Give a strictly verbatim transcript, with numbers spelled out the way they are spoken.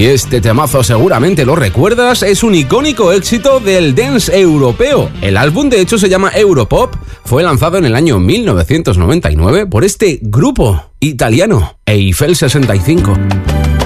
Y este temazo seguramente lo recuerdas, es un icónico éxito del dance europeo. El álbum de hecho se llama Europop, fue lanzado en el año mil novecientos noventa y nueve por este grupo italiano, Eiffel sesenta y cinco.